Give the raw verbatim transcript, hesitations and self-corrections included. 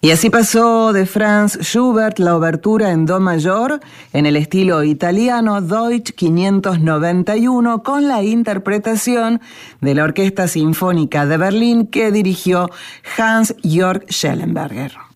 Y así pasó de Franz Schubert la obertura en do mayor en el estilo italiano Deutsch quinientos noventa y uno con la interpretación de la Orquesta Sinfónica de Berlín que dirigió Hans-Georg Schellenberger.